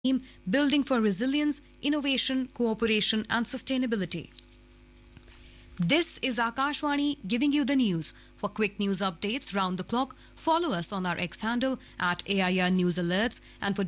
theme Building for Resilience, Innovation, Cooperation and Sustainability. This is Akashwani giving you the news. For quick news updates round the clock, follow us on our X handle at AIR News Alerts, and for